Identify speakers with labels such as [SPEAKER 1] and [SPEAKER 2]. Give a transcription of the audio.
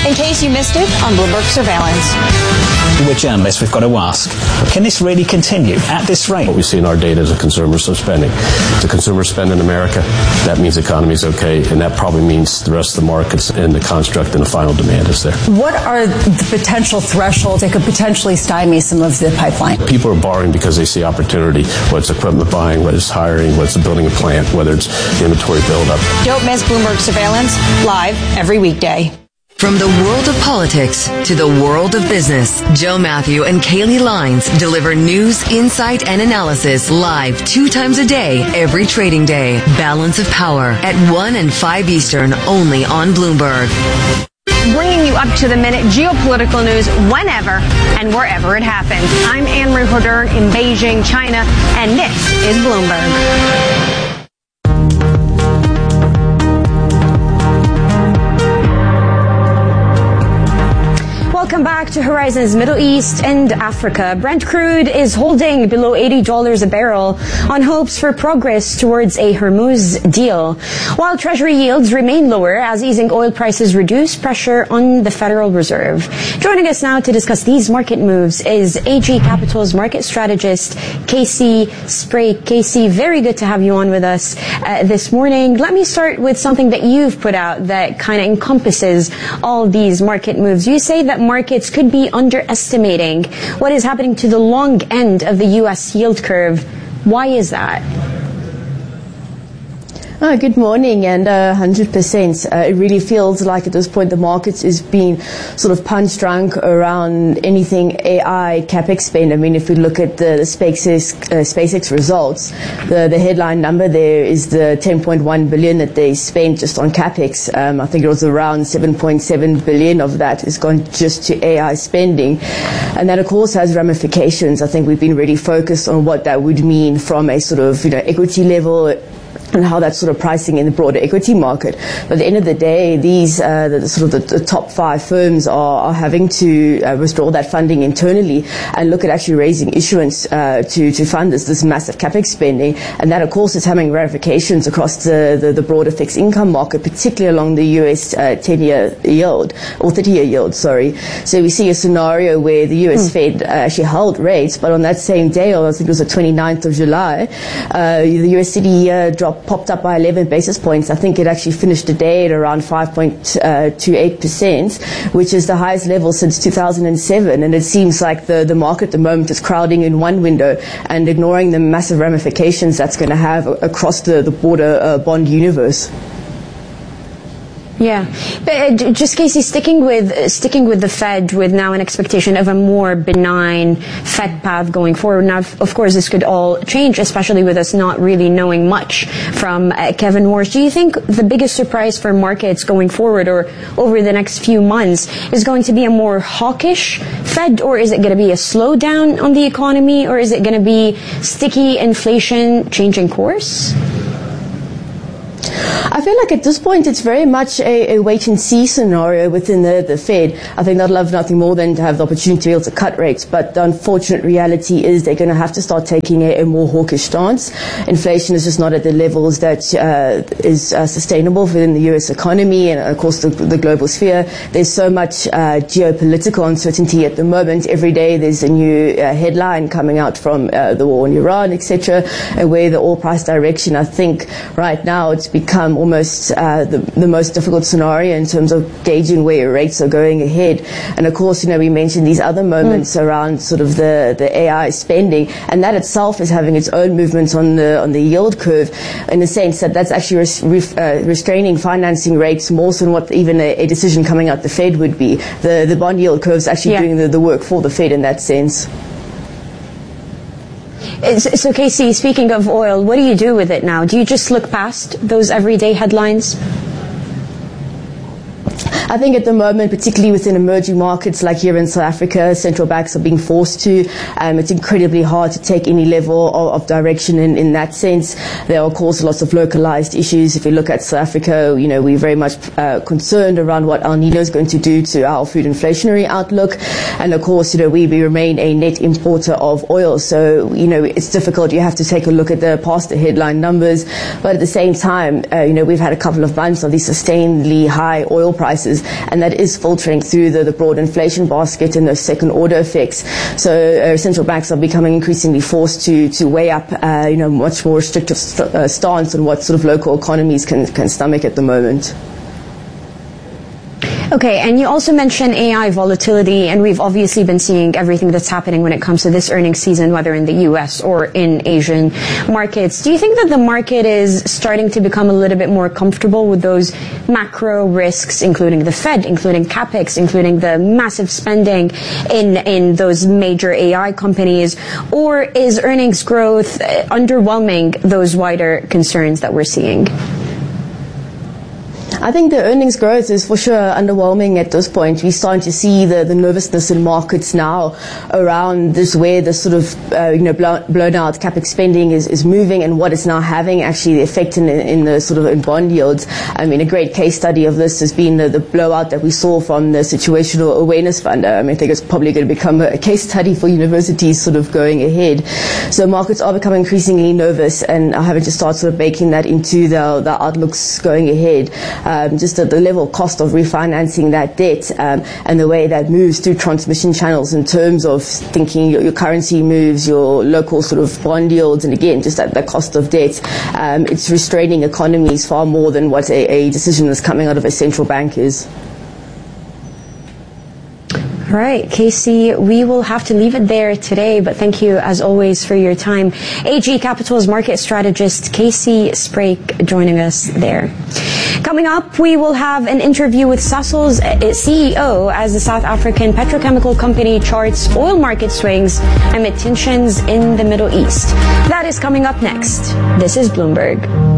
[SPEAKER 1] In case you missed it on Bloomberg Surveillance.
[SPEAKER 2] We're journalists, we've got to ask, can this really continue at this rate?
[SPEAKER 3] What we see in our data is a consumer spending. If the consumer spend in America, that means the economy is okay, and that probably means the rest of the markets and the construct and the final demand is there.
[SPEAKER 4] What are the potential thresholds that could potentially stymie some of the pipeline?
[SPEAKER 3] People are borrowing because they see opportunity, whether it's equipment buying, whether it's hiring, whether it's building a plant, whether it's inventory buildup.
[SPEAKER 1] Don't miss Bloomberg Surveillance, live every weekday.
[SPEAKER 5] From the world of politics to the world of business, Joe Matthew and Kaylee Lines deliver news, insight, and analysis live 2 times a day, every trading day. Balance of Power at 1 and 5 Eastern, only on Bloomberg.
[SPEAKER 6] Bringing you up to the minute geopolitical news whenever and wherever it happens. I'm Anne-Marie Hodern in Beijing, China, and this is Bloomberg. Welcome back to Horizons Middle East and Africa. Brent crude is holding below $80 a barrel on hopes for progress towards a Hormuz deal, while Treasury yields remain lower as easing oil prices reduce pressure on the Federal Reserve. Joining us now to discuss these market moves is AG Capital's market strategist, Casey Sprague. Casey, very good to have you on with us this morning. Let me start with something that you've put out that kind of encompasses all these market moves. You say that markets could be underestimating what is happening to the long end of the U.S. yield curve. Why is that?
[SPEAKER 7] Good morning, and 100%. It really feels like at this point the market is being sort of punch drunk around anything AI CapEx spend. I mean, if we look at the SpaceX results, the headline number there is the $10.1 billion that they spent just on CapEx. I think it was around $7.7 billion of that has gone just to AI spending. And that, of course, has ramifications. I think we've been really focused on what that would mean from a sort of, equity level, and how that's sort of pricing in the broader equity market. But at the end of the day, these the top 5 firms are having to withdraw that funding internally and look at actually raising issuance to fund this massive capex spending. And that, of course, is having ramifications across the broader fixed income market, particularly along the US 10-year yield, or 30-year yield, sorry. So we see a scenario where the US Fed actually held rates, but on that same day, or I think it was the 29th of July, the US city popped up by 11 basis points. I think it actually finished the day at around 5.28%, which is the highest level since 2007. And it seems like the market at the moment is crowding in one window and ignoring the massive ramifications that's going to have across the broader bond universe.
[SPEAKER 6] Yeah, but just Casey, sticking with the Fed, with now an expectation of a more benign Fed path going forward. Now, of course, this could all change, especially with us not really knowing much from Kevin Warsh. Do you think the biggest surprise for markets going forward or over the next few months is going to be a more hawkish Fed, or is it going to be a slowdown on the economy, or is it going to be sticky inflation changing course?
[SPEAKER 7] I feel like at this point it's very much a wait-and-see scenario within the Fed. I think they'd love nothing more than to have the opportunity to be able to cut rates, but the unfortunate reality is they're going to have to start taking a more hawkish stance. Inflation is just not at the levels that is sustainable within the US economy and, of course, the global sphere. There's so much geopolitical uncertainty at the moment. Every day there's a new headline coming out from the war in Iran, etc., and where the oil price direction, I think right now it's become almost the most difficult scenario in terms of gauging where rates are going ahead. And of course, we mentioned these other moments around sort of the AI spending, and that itself is having its own movements on the yield curve, in the sense that that's actually restraining financing rates more so than what even a decision coming out the Fed would be. The bond yield curve is actually doing the work for the Fed in that sense.
[SPEAKER 6] So, Casey, speaking of oil, what do you do with it now? Do you just look past those everyday headlines?
[SPEAKER 7] I think at the moment, particularly within emerging markets like here in South Africa, central banks are being forced to. It's incredibly hard to take any level of direction in that sense. There are, of course, lots of localized issues. If we look at South Africa, we're very much concerned around what El Niño is going to do to our food inflationary outlook. And, of course, we remain a net importer of oil. So, it's difficult. You have to take a look at past the headline numbers. But at the same time, we've had a couple of months of these sustainedly high oil prices prices, and that is filtering through the broad inflation basket and those second order effects. So central banks are becoming increasingly forced to weigh up much more restrictive stance on what sort of local economies can stomach at the moment.
[SPEAKER 6] Okay, and you also mentioned AI volatility, and we've obviously been seeing everything that's happening when it comes to this earnings season, whether in the U.S. or in Asian markets. Do you think that the market is starting to become a little bit more comfortable with those macro risks, including the Fed, including CapEx, including the massive spending in those major AI companies, or is earnings growth underwhelming those wider concerns that we're seeing?
[SPEAKER 7] I think the earnings growth is for sure underwhelming at this point. We're starting to see the nervousness in markets now around this, where the sort of blown out capex spending is moving, and what it's now having actually the effect in the sort of in bond yields. I mean, a great case study of this has been the blowout that we saw from the Situational Awareness Fund. I think it's probably going to become a case study for universities sort of going ahead. So markets are becoming increasingly nervous and are having to start sort of baking that into their outlooks going ahead. Just at the level cost of refinancing that debt and the way that moves through transmission channels in terms of thinking your currency moves, your local sort of bond yields, and again, just at the cost of debt. It's restraining economies far more than what a decision that's coming out of a central bank is.
[SPEAKER 6] All right, Casey, we will have to leave it there today, but thank you as always for your time. AG Capital's market strategist Casey Sprake joining us there. Coming up, we will have an interview with Sasol's CEO as the South African petrochemical company charts oil market swings amid tensions in the Middle East. That is coming up next. This is Bloomberg.